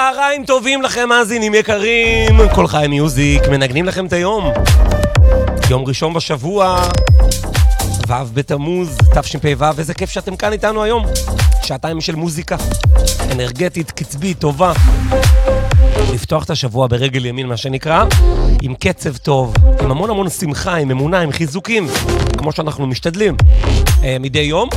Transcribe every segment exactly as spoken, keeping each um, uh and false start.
צהריים טובים לכם מאזינים יקרים, כל חי מיוזיק מנגנים לכם את היום. יום ראשון בשבוע, ו' בתמוז, תשפ"ו, איזה כיף שאתם כאן איתנו היום. שעתיים של מוזיקה אנרגטית, קצבית, טובה. לפתוח את השבוע ברגל ימין, מה שנקרא, עם קצב טוב, עם המון המון שמחה, עם אמונה, עם חיזוקים, כמו שאנחנו משתדלים אה, מדי יום.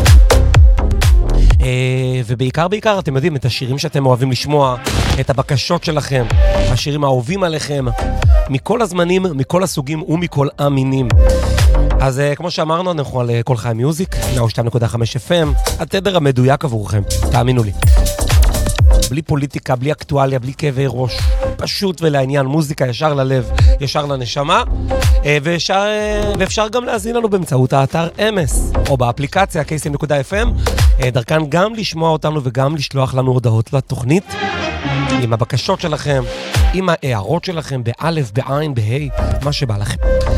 אה, ובעיקר בעיקר אתם יודעים את השירים שאתם אוהבים לשמוע, את הבקשות שלכם, השירים האהובים עליכם, מכל הזמנים, מכל הסוגים ומכל המינים. אז uh, כמו שאמרנו, אנחנו על uh, כל חי מיוזיק, מאה ושתיים נקודה חמש אף אם, התדר המדויק עבורכם, תאמינו לי. בלי פוליטיקה, בלי אקטואליה, בלי כאבי ראש, פשוט ולעניין, מוזיקה ישר ללב, ישר לנשמה, uh, ואפשר, uh, ואפשר גם להזין לנו באמצעות האתר אמס, או באפליקציה קייסים נקודה אף אם, uh, דרכן גם לשמוע אותנו וגם לשלוח לנו הודעות לתוכנית, עם הבקשות שלכם, עם ההערות שלכם, באלף, בעין, בהי, מה שבא לכם.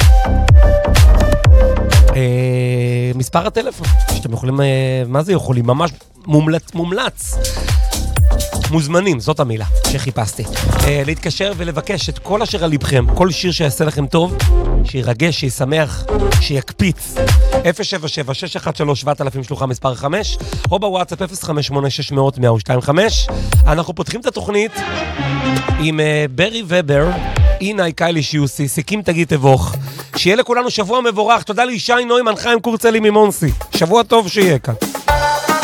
Uh, מספר הטלפון שאתם יכולים, uh, מה זה יכולים? ממש מומלץ, מומלץ מוזמנים, זאת המילה שחיפשתי, uh, להתקשר ולבקש את כל אשר על ליבכם, כל שיר שיעשה לכם טוב, שירגש, שישמח, שיקפיץ. אפס שבע שבע שש אחת שלוש שבע אלף שלוחה מספר חמש, או בוואטסאפ אפס חמש שמונה שש מאות מאה ושתיים חמש. אנחנו פותחים את התוכנית עם uh, ברי ובר, איני קיילי שיוסי, סיכים תגיד תבוך. שיהיה לכולנו שבוע מבורך. תודה לישי נוימן, חיים קורצלי ממונסי. שבוע טוב שיהיה כאן.